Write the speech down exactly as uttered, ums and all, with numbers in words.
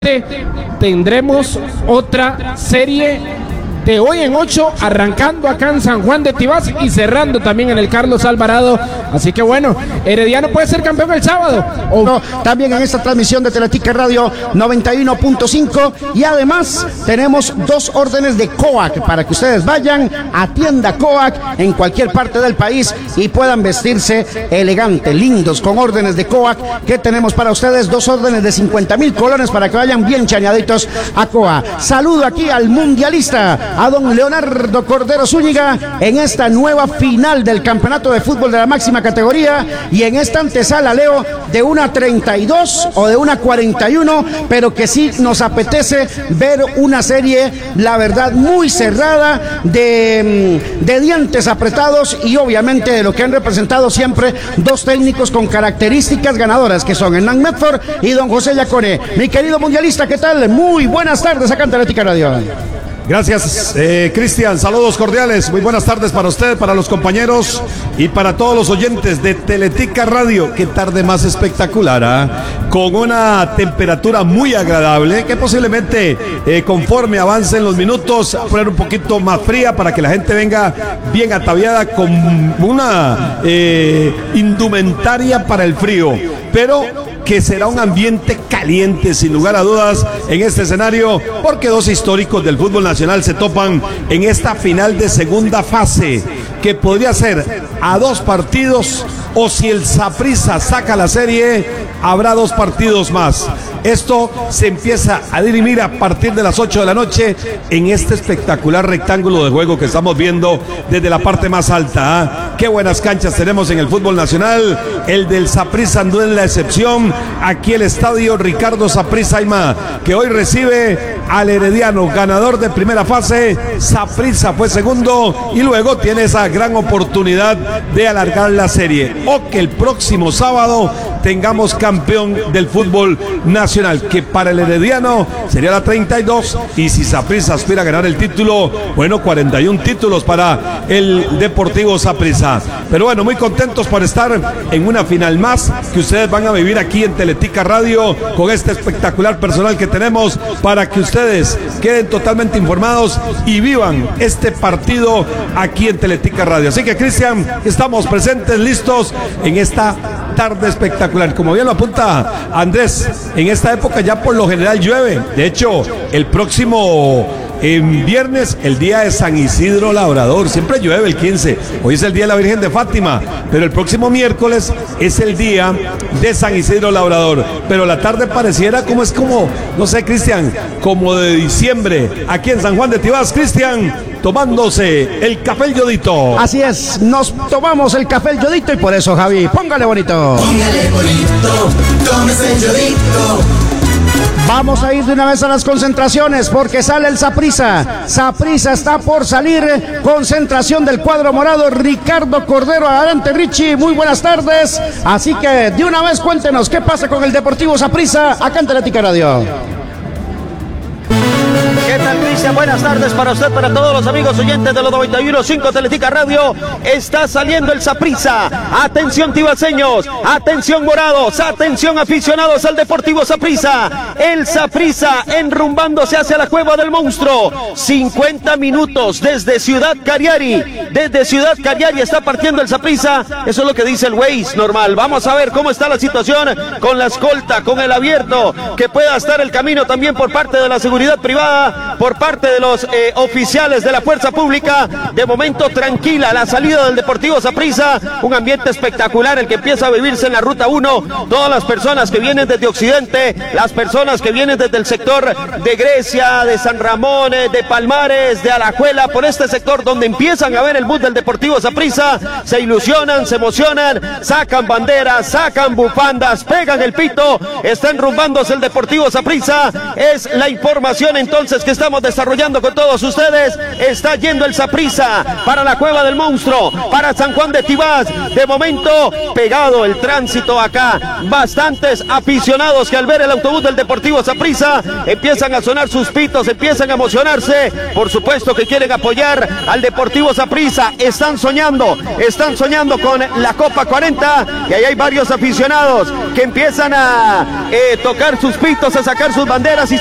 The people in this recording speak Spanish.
tendremos otra serie de hoy en ocho, arrancando acá en San Juan de Tibás y cerrando también en el Carlos Alvarado. Así que bueno, Herediano puede ser campeón el sábado. O no, también en esta transmisión de Teletica Radio noventa y uno punto cinco. Y además tenemos dos órdenes de COAC para que ustedes vayan a tienda COAC en cualquier parte del país y puedan vestirse elegantes, lindos, con órdenes de COAC que tenemos para ustedes. Dos órdenes de cincuenta mil colones para que vayan bien chañaditos a COAC. Saludo aquí al mundialista, a don Leonardo Cordero Zúñiga, en esta nueva final del campeonato de fútbol de la máxima categoría y en esta antesala, Leo, de una treinta y dos o de una cuarenta y uno, pero que sí nos apetece ver una serie, la verdad, muy cerrada, de, de dientes apretados y obviamente de lo que han representado siempre dos técnicos con características ganadoras, que son Hernán Medford y don José Yacone. Mi querido mundialista, ¿qué tal? Muy buenas tardes acá en Teletica Radio. Gracias, eh, Cristian, saludos cordiales, muy buenas tardes para usted, para los compañeros y para todos los oyentes de Teletica Radio. Qué tarde más espectacular, ¿eh? Con una temperatura muy agradable, que posiblemente eh, conforme avancen los minutos, a poner un poquito más fría para que la gente venga bien ataviada con una eh, indumentaria para el frío, pero que será un ambiente caliente sin lugar a dudas en este escenario, porque dos históricos del fútbol nacional se topan en esta final de segunda fase, que podría ser a dos partidos, o si el Saprissa saca la serie, habrá dos partidos más. Esto se empieza a dirimir a partir de las ocho de la noche en este espectacular rectángulo de juego que estamos viendo desde la parte más alta, ¿eh? Qué buenas canchas tenemos en el fútbol nacional. El del Saprissa no es la excepción. Aquí el estadio Ricardo Saprissa Aimá, que hoy recibe al Herediano, ganador de primera fase. Saprissa fue segundo y luego tiene esa gran oportunidad de alargar la serie, o que el próximo sábado tengamos campeón del fútbol nacional, que para el Herediano sería la treinta y dos, y si Saprissa aspira a ganar el título, bueno, cuarenta y uno títulos para el Deportivo Saprissa. Pero bueno, muy contentos por estar en una final más que ustedes van a vivir aquí en Teletica Radio, con este espectacular personal que tenemos para que ustedes queden totalmente informados y vivan este partido aquí en Teletica Radio. Así que, Cristian, estamos presentes, listos en esta tarde espectacular. Como bien lo apunta Andrés, en esta época ya por lo general llueve. De hecho, el próximo en viernes, el día de San Isidro Labrador, siempre llueve el quince, hoy es el día de la Virgen de Fátima, pero el próximo miércoles es el día de San Isidro Labrador, pero la tarde pareciera como es como, no sé, Cristian, como de diciembre, aquí en San Juan de Tibás. Cristian, tomándose el café El Yodito. Así es, nos tomamos el café El Yodito y por eso, Javi, póngale bonito. Póngale bonito, tómese el Yodito. Vamos a ir de una vez a las concentraciones porque sale el Saprissa. Saprissa está por salir. Concentración del cuadro morado. Ricardo Cordero, adelante, Richie, muy buenas tardes. Así que de una vez cuéntenos qué pasa con el Deportivo Saprissa acá en Teletica Radio. ¿Qué tal, Cristian? Buenas tardes para usted, para todos los amigos oyentes de los noventa y uno punto cinco Teletica Radio. Está saliendo el Saprissa. Atención, tibaseños, atención, morados, atención, aficionados al Deportivo Saprissa. El Saprissa enrumbándose hacia la cueva del monstruo. cincuenta minutos desde Ciudad Cariari. Desde Ciudad Cariari está partiendo el Saprissa. Eso es lo que dice el Waze normal. Vamos a ver cómo está la situación con la escolta, con el abierto, que pueda estar el camino también por parte de la seguridad privada, por parte de los eh, oficiales de la fuerza pública. De momento tranquila la salida del Deportivo Saprissa, un ambiente espectacular el que empieza a vivirse en la ruta uno. Todas las personas que vienen desde Occidente, las personas que vienen desde el sector de Grecia, de San Ramón, de Palmares, de Alajuela, por este sector donde empiezan a ver el bus del Deportivo Saprissa, se ilusionan, se emocionan, sacan banderas, sacan bufandas, pegan el pito, está enrumbándose el Deportivo Saprissa. Es la información entonces que estamos desarrollando con todos ustedes. Está yendo el Saprissa para la Cueva del Monstruo, para San Juan de Tibás. De momento, pegado el tránsito acá. Bastantes aficionados que al ver el autobús del Deportivo Saprissa empiezan a sonar sus pitos, empiezan a emocionarse. Por supuesto que quieren apoyar al Deportivo Saprissa. Están soñando, están soñando con la Copa cuarenta. Y ahí hay varios aficionados que empiezan a eh, tocar sus pitos, a sacar sus banderas y